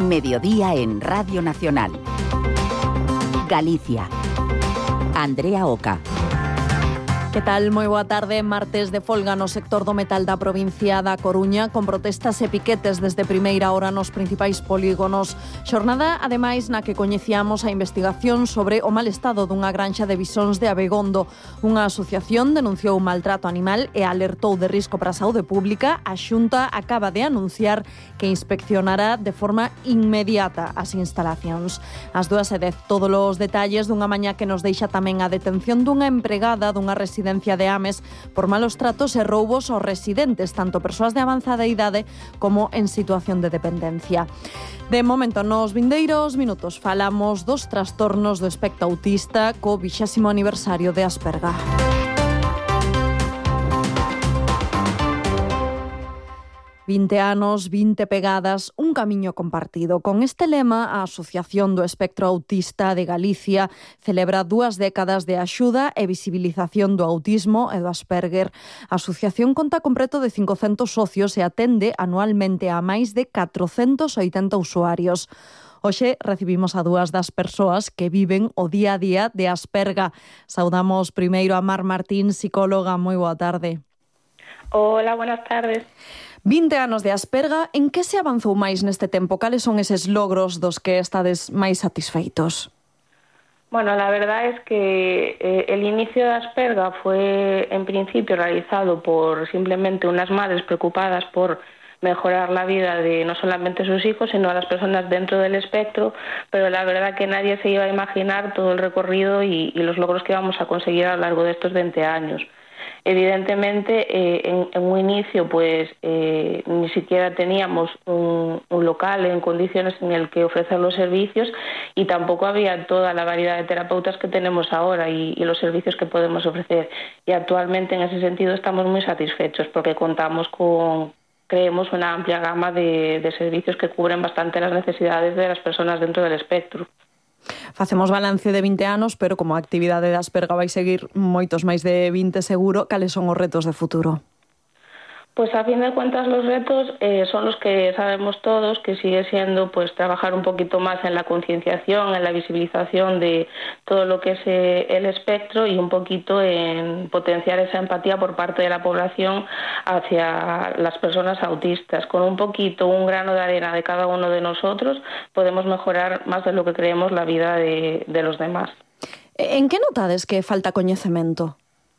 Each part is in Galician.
Mediodía en Radio Nacional. Galicia. Andrea Oca. Que tal? Moi boa tarde. Martes de folga no sector do metal da provincia da Coruña, con protestas e piquetes desde primeira hora nos principais polígonos. Xornada, ademais, na que coñecíamos a investigación sobre o mal estado dunha granxa de bisóns de Abegondo. Unha asociación denunciou maltrato animal e alertou de risco para a saúde pública. A Xunta acaba de anunciar que inspeccionará de forma inmediata as instalacións. Ás 2:10, todos os detalles dunha mañá que nos deixa tamén a detención dunha empregada dunha residencia de Ames por malos tratos e roubos aos residentes, tanto persoas de avanzada idade como en situación de dependencia. De momento, nos vindeiros minutos falamos dos trastornos do espectro autista co 20º aniversario de Asperga. 20 anos, 20 pegadas, un camiño compartido. Con este lema, a Asociación do Espectro Autista de Galicia celebra 2 décadas de axuda e visibilización do autismo e do Asperger. A asociación conta con preto de 500 socios e atende anualmente a máis de 480 usuarios. Hoxe recibimos a 2 das persoas que viven o día a día de Asperga. Saudamos primeiro a Mar Martín, psicóloga. Moi boa tarde. Hola, buenas tardes. 20 anos de Asperga, en que se avanzou máis neste tempo? Cales son eses logros dos que estades máis satisfeitos? Bueno, la verdad es que el inicio de Asperga fue en principio realizado por simplemente unas madres preocupadas por mejorar la vida de no solamente sus hijos, sino a las personas dentro del espectro, pero la verdad que nadie se iba a imaginar todo el recorrido y los logros que vamos a conseguir a lo largo de estos 20 años. Evidentemente, en un inicio, pues ni siquiera teníamos un local en condiciones en el que ofrecer los servicios y tampoco había toda la variedad de terapeutas que tenemos ahora y los servicios que podemos ofrecer. Y actualmente, en ese sentido, estamos muy satisfechos porque contamos con, creemos, una amplia gama de servicios que cubren bastante las necesidades de las personas dentro del espectro. Facemos balance de 20 anos, pero como a actividade de Asperga vai seguir moitos máis de 20 seguro, cales son os retos de futuro? Pues a fin de cuentas los retos son los que sabemos todos, que sigue siendo pues trabajar un poquito más en la concienciación, en la visibilización de todo lo que es el espectro y un poquito en potenciar esa empatía por parte de la población hacia las personas autistas. Con un poquito, un grano de arena de cada uno de nosotros podemos mejorar más de lo que creemos la vida de los demás. En que notades que falta coñecemento?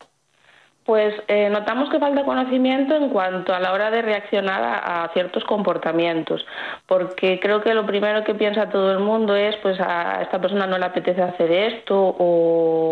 Pues notamos que falta conocimiento en cuanto a la hora de reaccionar a ciertos comportamientos, porque creo que lo primero que piensa todo el mundo es, pues a esta persona no le apetece hacer esto o